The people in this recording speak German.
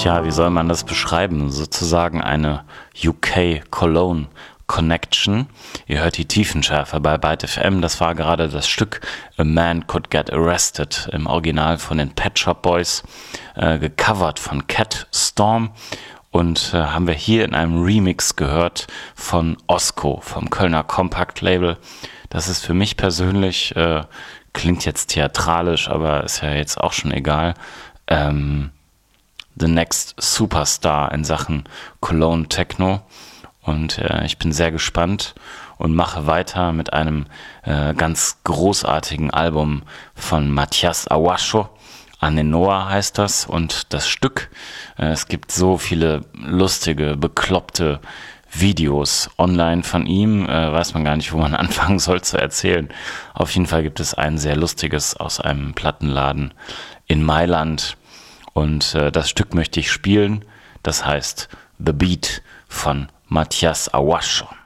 Tja, wie soll man das beschreiben? Sozusagen eine UK-Cologne Connection. Ihr hört die Tiefenschärfe bei Byte FM. Das war gerade das Stück A Man Could Get Arrested im Original von den Pet Shop Boys, gecovert von Cat Storm, und haben wir hier in einem Remix gehört von Osko vom Kölner Compact Label. Das ist für mich persönlich, klingt jetzt theatralisch, aber ist ja jetzt auch schon egal, the next Superstar in Sachen Cologne Techno. Und ich bin sehr gespannt und mache weiter mit einem ganz großartigen Album von Mathias Awasho. Anenoa heißt das, und das Stück, es gibt so viele lustige, bekloppte Videos online von ihm, weiß man gar nicht, wo man anfangen soll zu erzählen. Auf jeden Fall gibt es ein sehr lustiges aus einem Plattenladen in Mailand, und das Stück möchte ich spielen. Das heißt The Beat von Mathias Awasho.